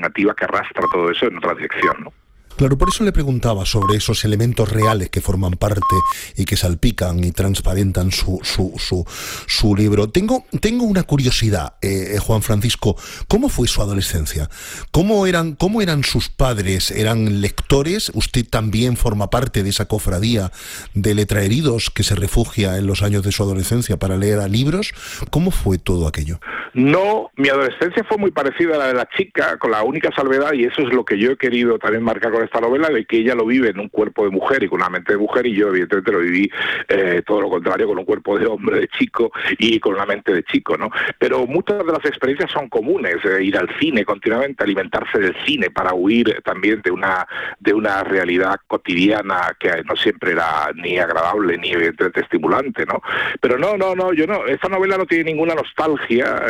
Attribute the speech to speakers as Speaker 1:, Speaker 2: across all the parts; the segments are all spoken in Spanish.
Speaker 1: narrativa que arrastra todo eso en otra dirección, ¿no?
Speaker 2: Claro, por eso le preguntaba sobre esos elementos reales que forman parte y que salpican y transparentan su libro. Tengo una curiosidad, Juan Francisco. ¿Cómo fue su adolescencia? ¿Cómo eran sus padres? ¿Eran lectores? ¿Usted también forma parte de esa cofradía de letraheridos que se refugia en los años de su adolescencia para leer libros? ¿Cómo fue todo aquello?
Speaker 1: No, mi adolescencia fue muy parecida a la de la chica, con la única salvedad, y eso es lo que yo he querido también marcar con esta novela, de que ella lo vive en un cuerpo de mujer y con una mente de mujer, y yo evidentemente lo viví todo lo contrario, con un cuerpo de hombre, de chico, y con una mente de chico, ¿no? Pero muchas de las experiencias son comunes, ir al cine continuamente, alimentarse del cine para huir también de una realidad cotidiana que no siempre era ni agradable ni evidentemente estimulante, ¿no? Pero no, yo no, esta novela no tiene ninguna nostalgia,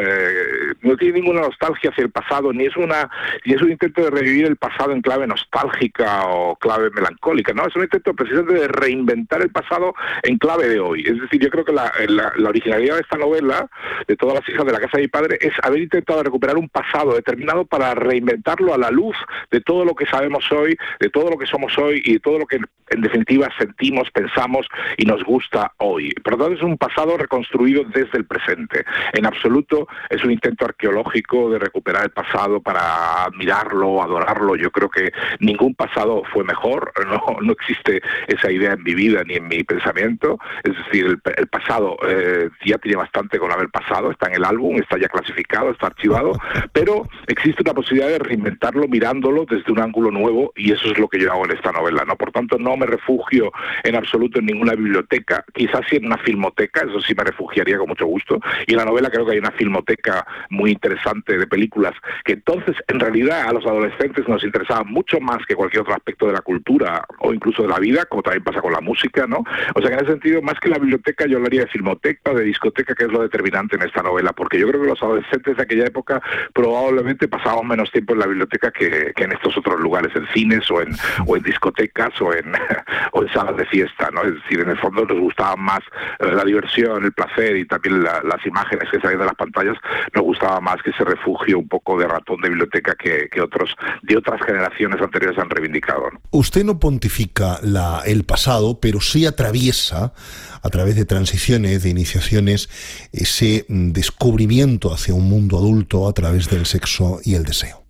Speaker 1: hacia el pasado, ni es un intento de revivir el pasado en clave nostálgica o clave melancólica, ¿no? Es un intento precisamente de reinventar el pasado en clave de hoy. Es decir, yo creo que la originalidad de esta novela, de todas las hijas de la casa de mi padre, es haber intentado recuperar un pasado determinado para reinventarlo a la luz de todo lo que sabemos hoy, de todo lo que somos hoy y de todo lo que en definitiva sentimos, pensamos y nos gusta hoy. Por lo tanto, es un pasado reconstruido desde el presente. En absoluto es un intento arqueológico de recuperar el pasado para admirarlo, adorarlo. Yo creo que ningún pasado fue mejor, no existe esa idea en mi vida ni en mi pensamiento. Es decir, el pasado ya tiene bastante con haber pasado, está en el álbum, está ya clasificado, está archivado, pero existe una posibilidad de reinventarlo mirándolo desde un ángulo nuevo, y eso es lo que yo hago en esta novela, ¿no? Por tanto, no me refugio en absoluto en ninguna biblioteca, quizás sí en una filmoteca, eso sí me refugiaría con mucho gusto, y en la novela creo que hay una filmoteca muy interesante de películas que entonces en realidad a los adolescentes nos interesaba mucho más que cualquier otro aspecto de la cultura o incluso de la vida, como también pasa con la música, ¿no? O sea que en ese sentido, más que la biblioteca, yo hablaría de filmoteca, de discoteca, que es lo determinante en esta novela, porque yo creo que los adolescentes de aquella época probablemente pasábamos menos tiempo en la biblioteca que en estos otros lugares, en cines o en discotecas o en salas de fiesta, ¿no? Es decir, en el fondo nos gustaba más la diversión, el placer y también las imágenes que salían de las pantallas, nos gustaba más que ese refugio un poco de ratón de biblioteca que otros de otras generaciones anteriores han reivindicado, ¿no?
Speaker 2: Usted no pontifica el pasado, pero sí atraviesa, a través de transiciones, de iniciaciones, ese descubrimiento hacia un mundo adulto a través del sexo y el deseo.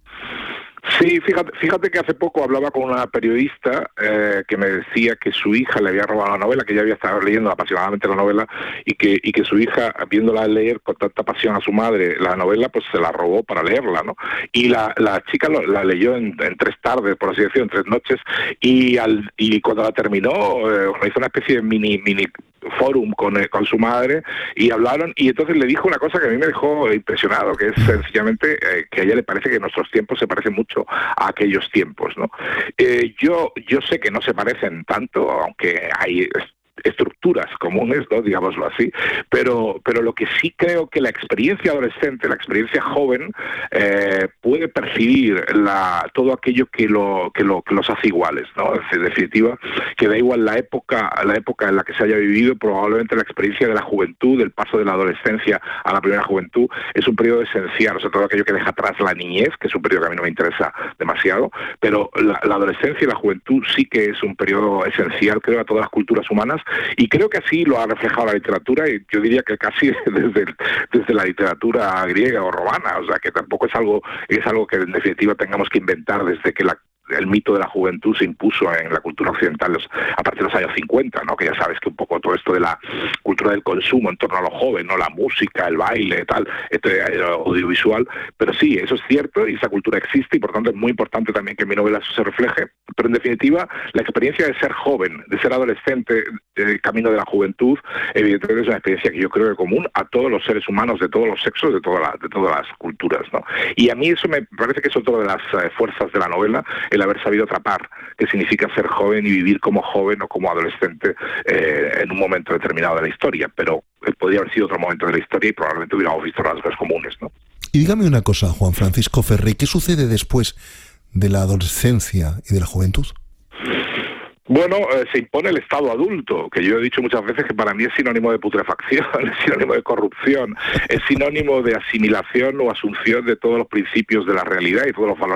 Speaker 1: Sí, fíjate que hace poco hablaba con una periodista que me decía que su hija le había robado la novela, que ella había estado leyendo apasionadamente la novela y que su hija, viéndola leer con tanta pasión a su madre la novela, pues se la robó para leerla, ¿no? Y la chica la leyó en 3 tardes, por así decirlo, en 3 noches, y cuando la terminó hizo una especie de mini fórum con su madre y hablaron, y entonces le dijo una cosa que a mí me dejó impresionado, que es sencillamente que a ella le parece que nuestros tiempos se parecen mucho a aquellos tiempos, ¿no? Yo sé que no se parecen tanto, aunque hay estructuras comunes, ¿no? Digámoslo así, pero lo que sí creo que la experiencia adolescente, la experiencia joven, puede percibir todo aquello que los hace iguales, ¿no? En definitiva, que da igual la época en la que se haya vivido, probablemente la experiencia de la juventud, del paso de la adolescencia a la primera juventud, es un periodo esencial, o sea, todo aquello que deja atrás la niñez, que es un periodo que a mí no me interesa demasiado, pero la adolescencia y la juventud sí que es un periodo esencial, creo, a todas las culturas humanas. Y creo que así lo ha reflejado la literatura, y yo diría que casi desde la literatura griega o romana, o sea que tampoco es algo que en definitiva tengamos que inventar desde que el mito de la juventud se impuso en la cultura occidental a partir de los años 50, ¿no? Que ya sabes que un poco todo esto de la cultura del consumo en torno a lo joven, ¿no? La música, el baile, tal, el audiovisual, pero sí, eso es cierto y esa cultura existe y por tanto es muy importante también que en mi novela eso se refleje, pero en definitiva la experiencia de ser joven, de ser adolescente, el camino de la juventud, evidentemente es una experiencia que yo creo que es común a todos los seres humanos de todos los sexos, de todas las culturas, ¿no? Y a mí eso me parece que es otra de las fuerzas de la novela, el haber sabido atrapar qué significa ser joven y vivir como joven o como adolescente en un momento determinado de la historia, pero podría haber sido otro momento de la historia y probablemente hubiéramos visto rasgos comunes, ¿no?
Speaker 2: Y dígame una cosa, Juan Francisco Ferrer, ¿qué sucede después de la adolescencia y de la juventud?
Speaker 1: Bueno, se impone el estado adulto, que yo he dicho muchas veces que para mí es sinónimo de putrefacción, es sinónimo de corrupción, es sinónimo de asimilación o asunción de todos los principios de la realidad y todos los valores